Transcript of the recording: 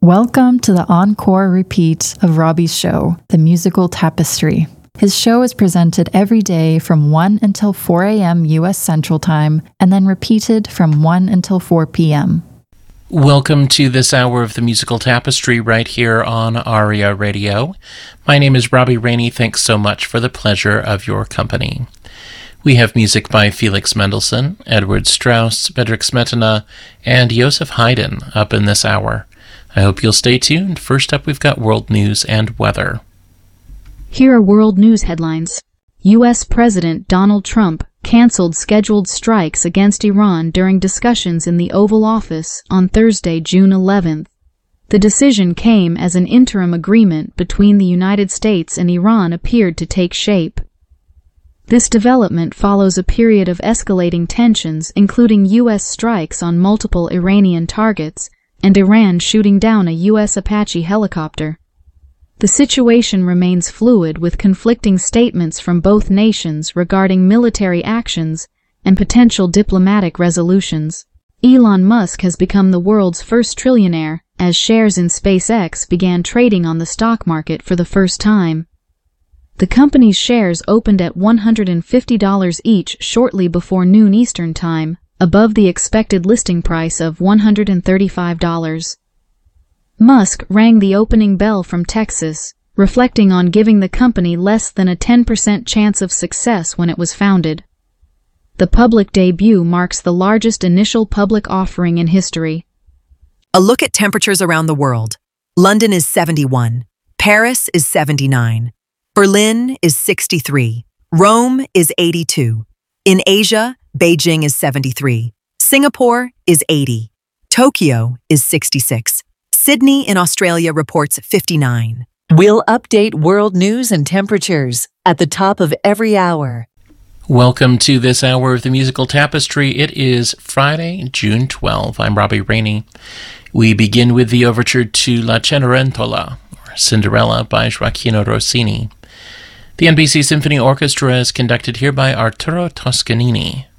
Welcome to the encore repeat of Robbie's show, The Musical Tapestry. His show is presented every day from 1 until 4 a.m. U.S. Central Time, and then repeated from 1 until 4 p.m. Welcome to this hour of The Musical Tapestry right here on ARIA Radio. My name is Robbie Rainey. Thanks so much for the pleasure of your company. We have music by Felix Mendelssohn, Edward Strauss, Bedřich Smetana, and Joseph Haydn up in this hour. I hope you'll stay tuned. First up, we've got world news and weather. Here are world news headlines. U.S. President Donald Trump canceled scheduled strikes against Iran during discussions in the Oval Office on Thursday, June 11th. The decision came as an interim agreement between the United States and Iran appeared to take shape. This development follows a period of escalating tensions, including U.S. strikes on multiple Iranian targets and Iran shooting down a U.S. Apache helicopter. The situation remains fluid, with conflicting statements from both nations regarding military actions and potential diplomatic resolutions. Elon Musk has become the world's first trillionaire, as shares in SpaceX began trading on the stock market for the first time. The company's shares opened at $150 each shortly before noon Eastern Time, above the expected listing price of $135. Musk rang the opening bell from Texas, reflecting on giving the company less than a 10% chance of success when it was founded. The public debut marks the largest initial public offering in history. A look at temperatures around the world. London is 71. Paris is 79. Berlin is 63. Rome is 82. In Asia, Beijing is 73. Singapore is 80. Tokyo is 66. Sydney in Australia reports 59. We'll update world news and temperatures at the top of every hour. Welcome to this hour of The Musical Tapestry. It is Friday, June 12. I'm Robbie Rainey. We begin with the overture to La Cenerentola, or Cinderella, by Gioacchino Rossini. The NBC Symphony Orchestra is conducted here by Arturo Toscanini.